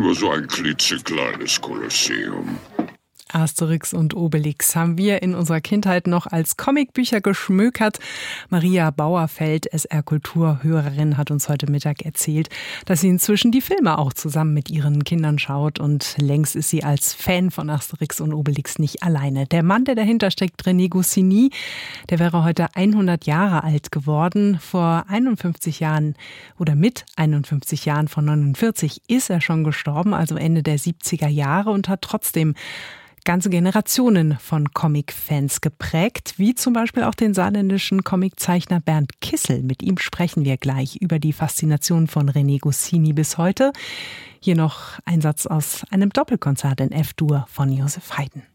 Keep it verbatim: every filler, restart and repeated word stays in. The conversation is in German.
nur so ein klitzekleines Kolosseum. Asterix und Obelix haben wir in unserer Kindheit noch als Comicbücher geschmökert. Maria Bauerfeld, S R-Kulturhörerin, hat uns heute Mittag erzählt, dass sie inzwischen die Filme auch zusammen mit ihren Kindern schaut. Und längst ist sie als Fan von Asterix und Obelix nicht alleine. Der Mann, der dahinter steckt, René Goscinny, der wäre heute hundert Jahre alt geworden. Vor einundfünfzig Jahren oder mit einundfünfzig Jahren, von neunundvierzig, ist er schon gestorben, also Ende der siebziger Jahre, und hat trotzdem ganze Generationen von Comic-Fans geprägt, wie zum Beispiel auch den saarländischen Comiczeichner Bernd Kissel. Mit ihm sprechen wir gleich über die Faszination von René Goscinny bis heute. Hier noch ein Satz aus einem Doppelkonzert in F-Dur von Joseph Haydn.